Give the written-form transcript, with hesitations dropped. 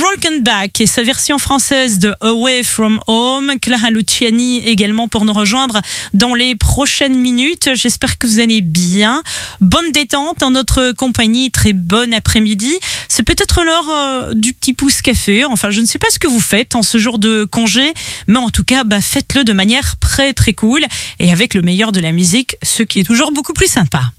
Broken Back et sa version française de Away From Home. Clara Luciani également pour nous rejoindre dans les prochaines minutes. J'espère que vous allez bien. Bonne détente en notre compagnie. Très bon après-midi. C'est peut-être l'heure du petit pouce café. Enfin, je ne sais pas ce que vous faites en ce jour de congé, mais en tout cas, faites-le de manière très très cool et avec le meilleur de la musique, ce qui est toujours beaucoup plus sympa.